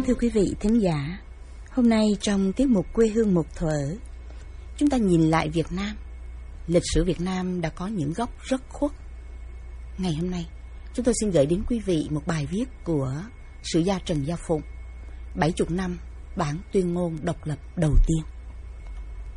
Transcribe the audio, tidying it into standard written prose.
thưa quý vị thính giả, hôm nay trong tiết mục Quê hương một thuở, chúng ta nhìn lại Việt Nam. Lịch sử Việt Nam đã có những góc rất khuất. Ngày hôm nay, chúng tôi xin gửi đến quý vị một bài viết của sử gia Trần Gia Phụng, 70 năm bản tuyên ngôn độc lập đầu tiên.